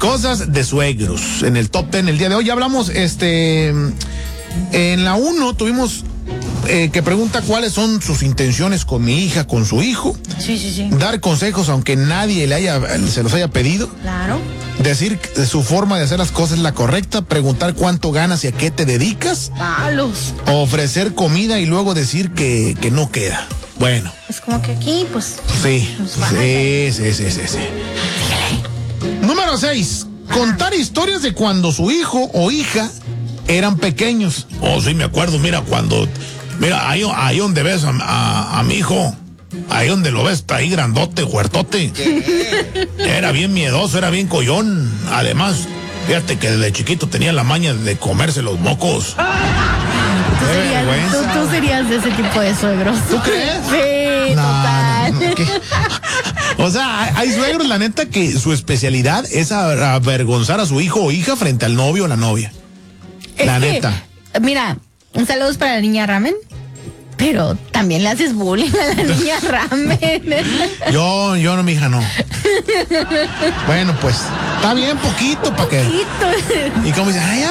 Cosas de suegros en el top 10 el día de hoy. Ya hablamos, en la 1 tuvimos que pregunta cuáles son sus intenciones con mi hija, con su hijo. Sí. Dar consejos aunque nadie se los haya pedido. Claro. Decir que su forma de hacer las cosas es la correcta. Preguntar cuánto ganas y a qué te dedicas. Palos. Ofrecer comida y luego decir que no queda. Bueno. Es como que aquí, pues. Sí. Número 6. Contar historias de cuando su hijo o hija eran pequeños. Oh, sí, me acuerdo. Mira, ahí donde ves a mi hijo. Ahí donde lo ves, está ahí grandote, huertote. ¿Qué? Era bien miedoso, era bien collón. Además, fíjate que desde chiquito tenía la maña de comerse los mocos. Tú serías de ese tipo de suegros. ¿Tú crees? Sí, total. O sea, hay suegros, la neta, que su especialidad es avergonzar a su hijo o hija frente al novio o la novia. La neta. Mira, un saludo para la niña Ramen. Pero también le haces bullying a la niña Ramen. Yo no, mi hija, no. Bueno, pues, está bien, poquito, para que. Y como dice, ay,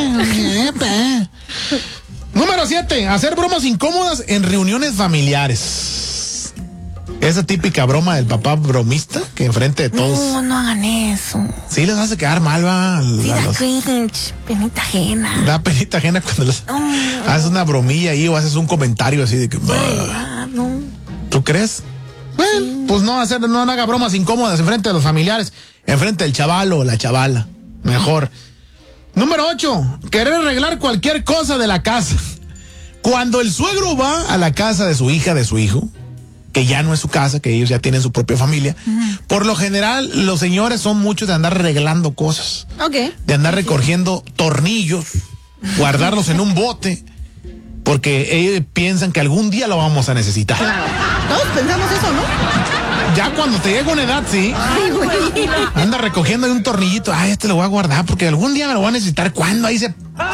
apa. Número 7, hacer bromas incómodas en reuniones familiares. Esa típica broma del papá bromista que enfrente de todos. No hagan eso. Sí, les hace quedar mal, va. Sí, da cringe, penita ajena. Da penita ajena cuando haces una bromilla ahí o haces un comentario así de que. No. ¿Tú crees? Bueno, sí. Pues no haga bromas incómodas enfrente de los familiares, enfrente del chavalo o la chavala. Mejor. Número 8, querer arreglar cualquier cosa de la casa. Cuando el suegro va a la casa de su hija, de su hijo, que ya no es su casa, que ellos ya tienen su propia familia, por lo general los señores son muchos de andar arreglando cosas. Okay. De andar recogiendo tornillos, guardarlos en un bote, porque ellos piensan que algún día lo vamos a necesitar. Claro. Todos pensamos eso, ¿no? Ya cuando te llega una edad, sí. Ay, güey. Anda recogiendo un tornillito. Ay, este lo voy a guardar porque algún día me lo voy a necesitar. ¿Cuándo? Ahí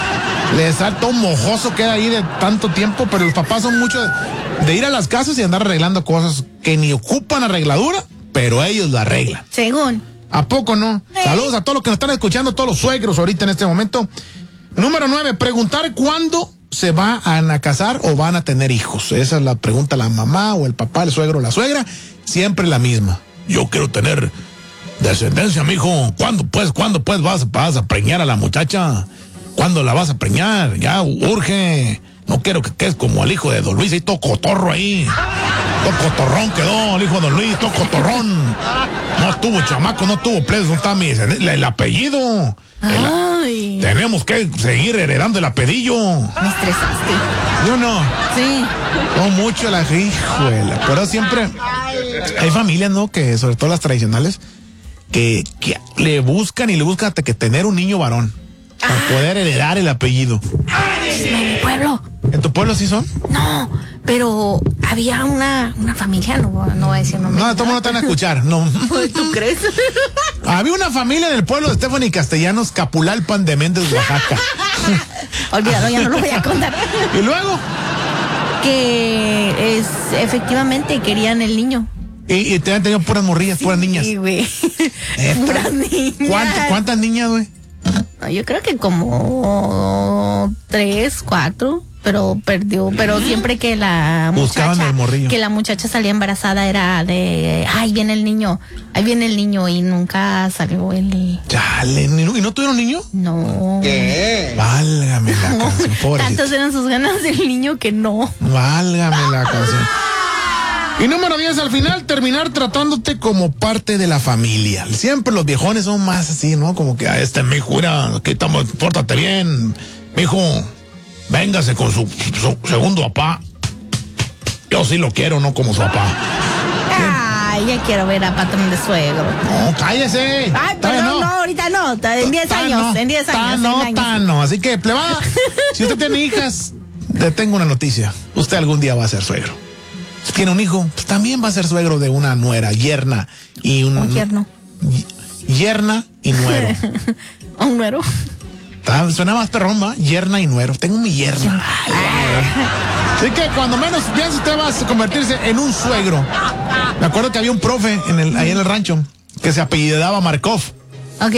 le salta un mojoso, queda ahí de tanto tiempo, pero los papás son mucho de ir a las casas y andar arreglando cosas que ni ocupan arregladura, pero ellos la arreglan. Según. ¿A poco no? Saludos a todos los que nos están escuchando, todos los suegros ahorita en este momento. Número 9, preguntar cuándo se van a casar o van a tener hijos. Esa es la pregunta, la mamá o el papá, el suegro o la suegra, siempre la misma. Yo quiero tener descendencia, mijo. ¿Cuándo pues vas a preñar a la muchacha? ¿Cuándo la vas a preñar? Ya urge. No quiero que quedes como el hijo de Don Luis, ahí todo cotorro ahí. Todo cotorrón quedó el hijo de Don Luis, todo cotorrón. No tuvo chamaco, no tuvo pleos, no está el apellido. Tenemos que seguir heredando el apellido. Me estresaste. Yo no. Sí. No mucho la hijuela. Pero siempre hay familias, ¿no? Que sobre todo las tradicionales, que le buscan hasta que tener un niño varón. Para poder heredar el apellido. En mi pueblo. ¿En tu pueblo sí son? No, pero había una familia, no voy a decir nombres. No, todo el mundo te van a escuchar. No. ¿Tú crees? Había una familia en el pueblo de Stephanie Castellanos, Capulalpan de Méndez, Oaxaca. Olvídalo, ya no lo voy a contar. ¿Y luego? Que efectivamente querían el niño. Y te han tenido puras morrillas, puras niñas. Sí, güey. Puras niñas. ¿Cuántas niñas, güey? Yo creo que como 3, 4, pero perdió. Pero siempre que la muchacha salía embarazada era de, ahí viene el niño, y nunca salió el. Chale, ¿y no tuvieron niño? No. ¿Qué? Válgame la canción, pobrecita. Tantas eran sus ganas del niño que no. Válgame la canción. Y número 10, al final, terminar tratándote como parte de la familia. Siempre los viejones son más así, ¿no? Como que a mijo, mira, aquí estamos, pórtate bien. Mijo, véngase con su segundo papá. Yo sí lo quiero, no como su papá. Ay, ya quiero ver a Patrón de Suegro. No, cállese. Ay, pero no, ahorita no, en 10 años, en 10 años. No. Así que, plebada, si usted tiene hijas, le tengo una noticia. Usted algún día va a ser suegro. Si tiene un hijo, pues también va a ser suegro de una nuera, yerna y un yerno. Yerna y nuero. ¿Un nuero? Suena más perrón, ¿va? Yerna y nuero. Tengo mi yerna. Así que cuando menos piense usted va a convertirse en un suegro. Me acuerdo que había un profe ahí en el rancho que se apellidaba Markov.